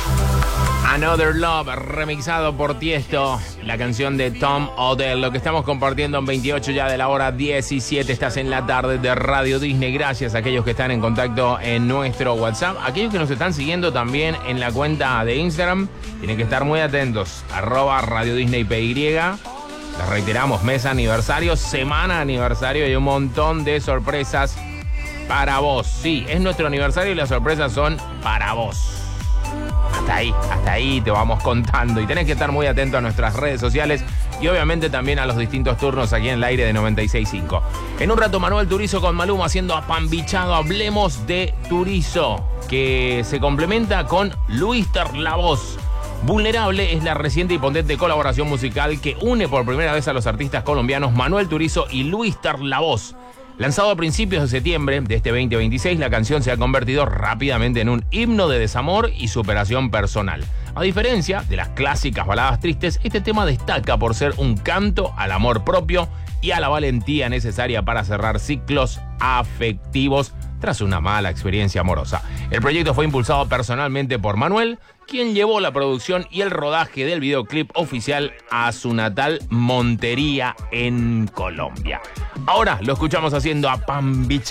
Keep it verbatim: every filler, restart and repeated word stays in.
Another Love, remixado por Tiesto, la canción de Tom Odell. Lo que estamos compartiendo en veintiocho ya de la hora diecisiete. Estás en la tarde de Radio Disney. Gracias a aquellos que están en contacto en nuestro WhatsApp. Aquellos que nos están siguiendo también en la cuenta de Instagram, tienen que estar muy atentos. Arroba Radio Disney P Y. Les reiteramos, mes aniversario, semana aniversario y un montón de sorpresas para vos. Sí, es nuestro aniversario y las sorpresas son para vos. Hasta ahí, hasta ahí te vamos contando. Y tenés que estar muy atento a nuestras redes sociales y obviamente también a los distintos turnos aquí en el aire de noventa y seis punto cinco. En un rato Manuel Turizo con Maluma haciendo apambichado. Hablemos de Turizo, que se complementa con Luíster La Voz. Vulnerable es la reciente y potente colaboración musical que une por primera vez a los artistas colombianos Manuel Turizo y Luíster La Voz. Lanzado a principios de septiembre de este veinte veintiséis, la canción se ha convertido rápidamente en un himno de desamor y superación personal. A diferencia de las clásicas baladas tristes, este tema destaca por ser un canto al amor propio y a la valentía necesaria para cerrar ciclos afectivos tras una mala experiencia amorosa. El proyecto fue impulsado personalmente por Manuel, quien llevó la producción y el rodaje del videoclip oficial a su natal Montería, en Colombia. Ahora lo escuchamos haciendo apambichado.